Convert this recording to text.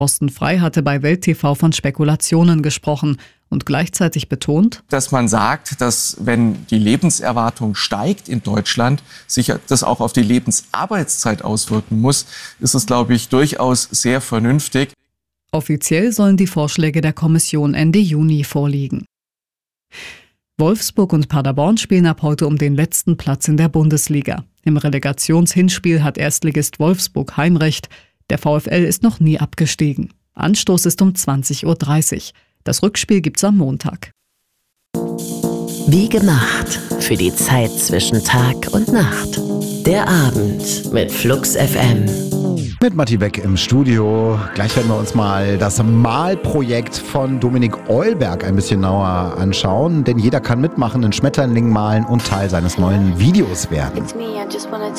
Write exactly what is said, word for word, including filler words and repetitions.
Thorsten Frey hatte bei Welt T V von Spekulationen gesprochen und gleichzeitig betont, dass man sagt, dass wenn die Lebenserwartung steigt in Deutschland, sich das auch auf die Lebensarbeitszeit auswirken muss, ist es, glaube ich, durchaus sehr vernünftig. Offiziell sollen die Vorschläge der Kommission Ende Juni vorliegen. Wolfsburg und Paderborn spielen ab heute um den letzten Platz in der Bundesliga. Im Relegationshinspiel hat Erstligist Wolfsburg Heimrecht. Der VfL ist noch nie abgestiegen. Anstoß ist um zwanzig Uhr dreißig. Das Rückspiel gibt's am Montag. Wie gemacht für die Zeit zwischen Tag und Nacht. Der Abend mit Flux F M. Mit Matti Beck im Studio. Gleich werden wir uns mal das Malprojekt von Dominik Eulberg ein bisschen genauer anschauen. Denn jeder kann mitmachen, einen Schmetterling malen und Teil seines neuen Videos werden.